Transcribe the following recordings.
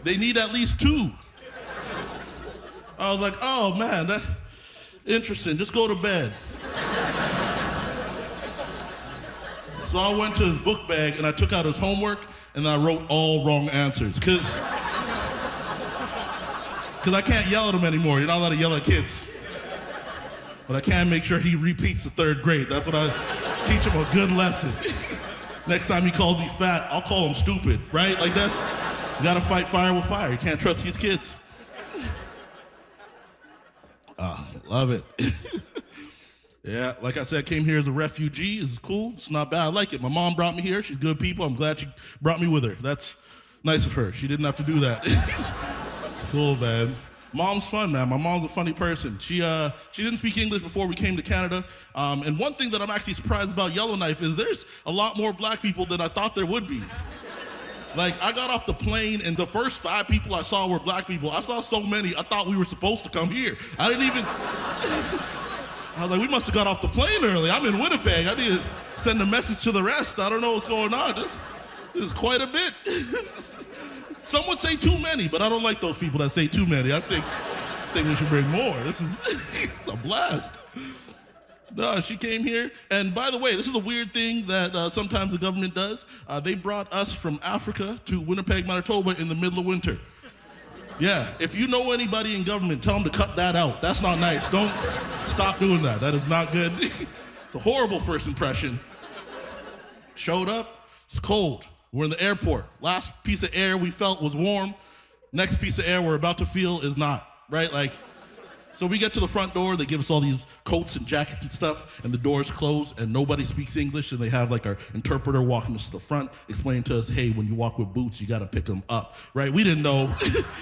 They need at least 2. I was like, oh man, that's interesting. Just go to bed. So I went to his book bag and I took out his homework and I wrote all wrong answers. Cause I can't yell at him anymore. You're not allowed to yell at kids. But I can make sure he repeats the 3rd grade. That's what I teach him, a good lesson. Next time he calls me fat, I'll call him stupid, right? Like you gotta fight fire with fire. You can't trust these kids. Love it. Yeah, like I said, came here as a refugee. It's cool. It's not bad. I like it. My mom brought me here. She's good people. I'm glad she brought me with her. That's nice of her. She didn't have to do that. It's cool, man. Mom's fun, man. My mom's a funny person. She didn't speak English before we came to Canada. And one thing that I'm actually surprised about Yellowknife is there's a lot more black people than I thought there would be. Like, I got off the plane, and the first 5 people I saw were black people. I saw so many, I thought we were supposed to come here. I was like, we must have got off the plane early. I'm in Winnipeg. I need to send a message to the rest. I don't know what's going on. This is quite a bit. Some would say too many, but I don't like those people that say too many. I think we should bring more. This is it's a blast. No, she came here, and by the way, this is a weird thing that sometimes the government does. They brought us from Africa to Winnipeg, Manitoba in the middle of winter. Yeah, if you know anybody in government, tell them to cut that out. That's not nice. Don't stop doing that. That is not good. It's a horrible first impression. Showed up, it's cold. We're in the airport. Last piece of air we felt was warm. Next piece of air we're about to feel is not, right? Like, so we get to the front door, they give us all these coats and jackets and stuff, and the doors close, and nobody speaks English, and they have like our interpreter walking us to the front, explaining to us, hey, when you walk with boots, you gotta pick them up, right? We didn't know.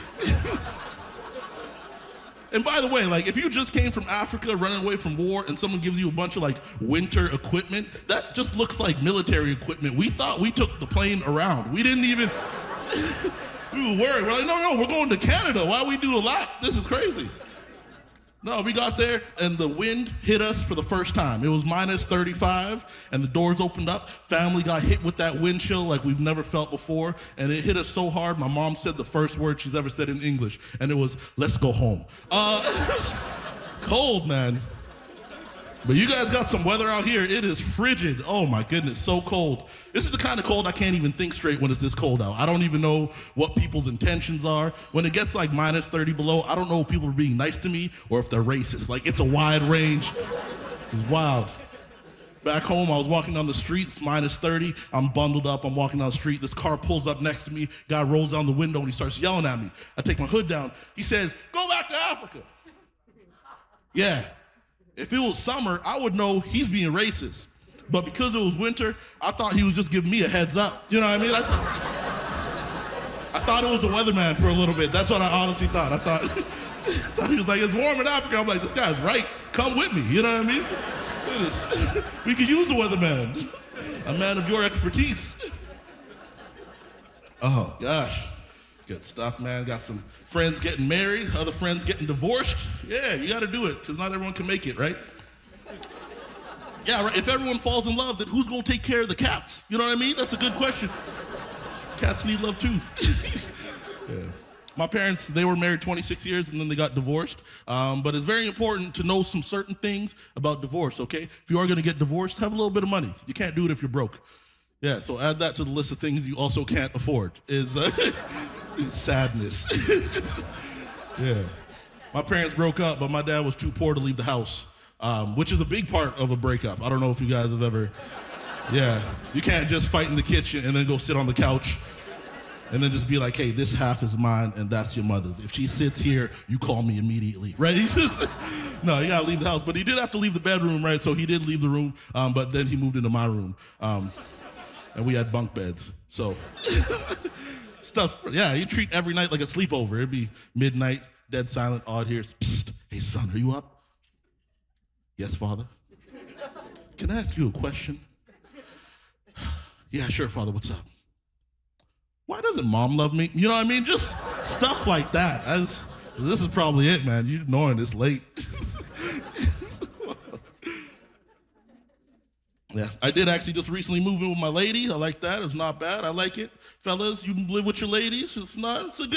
And by the way, like, if you just came from Africa running away from war and someone gives you a bunch of like winter equipment, that just looks like military equipment. We thought we took the plane around. We didn't even, we were worried. We're like, no, we're going to Canada. Why we do a lot? This is crazy. No, we got there, and the wind hit us for the first time. It was minus 35, and the doors opened up. Family got hit with that wind chill like we've never felt before, and it hit us so hard, my mom said the first word she's ever said in English, and it was, let's go home. Cold, man. But you guys got some weather out here. It is frigid. Oh, my goodness, so cold. This is the kind of cold I can't even think straight when it's this cold out. I don't even know what people's intentions are. When it gets like minus 30 below, I don't know if people are being nice to me or if they're racist. Like, it's a wide range. It's wild. Back home, I was walking down the street, it's minus 30. I'm bundled up, I'm walking down the street. This car pulls up next to me. Guy rolls down the window and he starts yelling at me. I take my hood down. He says, go back to Africa. Yeah. If it was summer, I would know he's being racist. But because it was winter, I thought he was just giving me a heads up. You know what I mean? I thought it was the weatherman for a little bit. That's what I honestly thought. I thought he was like, it's warm in Africa. I'm like, this guy's right. Come with me. You know what I mean? We could use the weatherman. A man of your expertise. Oh, gosh. Good stuff, man. Got some friends getting married, other friends getting divorced. Yeah, you got to do it, because not everyone can make it, right? Yeah, right. If everyone falls in love, then who's going to take care of the cats? You know what I mean? That's a good question. Cats need love, too. Yeah. My parents, they were married 26 years, and then they got divorced. But it's very important to know some certain things about divorce, okay? If you are going to get divorced, have a little bit of money. You can't do it if you're broke. Yeah, so add that to the list of things you also can't afford, is sadness. Yeah. My parents broke up, but my dad was too poor to leave the house, which is a big part of a breakup. I don't know if you guys have ever, yeah. You can't just fight in the kitchen and then go sit on the couch and then just be like, hey, this half is mine and that's your mother's. If she sits here, you call me immediately, right? No, you gotta leave the house. But he did have to leave the bedroom, right? So he did leave the room, but then he moved into my room. And we had bunk beds, so. Stuff, yeah, you treat every night like a sleepover. It'd be midnight, dead silent, odd here. Psst, hey son, are you up? Yes, father. Can I ask you a question? Yeah, sure, father, what's up? Why doesn't mom love me? You know what I mean? Just stuff like that. This is probably it, man. You're knowing this late. Yeah, I did actually just recently move in with my lady. I like that. It's not bad. I like it. Fellas, you live with your ladies. It's a good